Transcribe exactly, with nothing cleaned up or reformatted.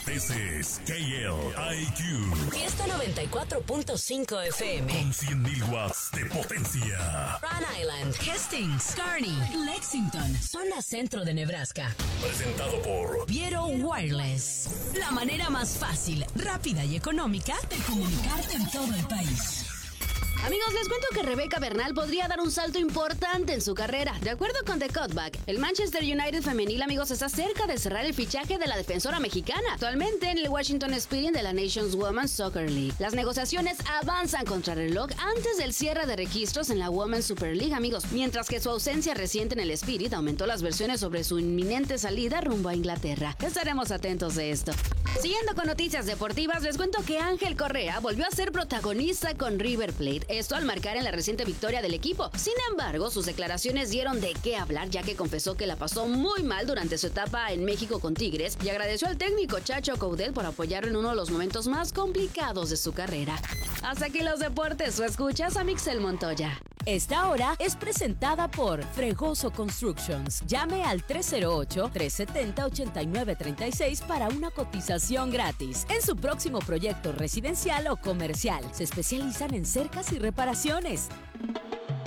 This is K L I Q. Fiesta noventa y cuatro punto cinco F M. Con cien mil watts de potencia. Rhode Island, Hastings, Kearney, Lexington, zona centro de Nebraska. Presentado por Viero Wireless. La manera más fácil, rápida y económica de comunicarte en todo el país. Amigos, les cuento que Rebeca Bernal podría dar un salto importante en su carrera. De acuerdo con The Cutback, el Manchester United femenil, amigos, está cerca de cerrar el fichaje de la defensora mexicana, actualmente en el Washington Spirit de la Nations Women's Soccer League. Las negociaciones avanzan contra reloj antes del cierre de registros en la Women's Super League, amigos, mientras que su ausencia reciente en el Spirit aumentó las versiones sobre su inminente salida rumbo a Inglaterra. Estaremos atentos de esto. Siguiendo con noticias deportivas, les cuento que Ángel Correa volvió a ser protagonista con River Plate. Esto al marcar en la reciente victoria del equipo. Sin embargo, sus declaraciones dieron de qué hablar, ya que confesó que la pasó muy mal durante su etapa en México con Tigres y agradeció al técnico Chacho Coudet por apoyarlo en uno de los momentos más complicados de su carrera. Hasta aquí los deportes, ¿tú escuchas a Mixel Montoya? Esta hora es presentada por Fregoso Constructions. Llame al tres cero ocho, tres siete cero, ocho nueve tres seis para una cotización gratis en su próximo proyecto residencial o comercial. Se especializan en cercas y reparaciones.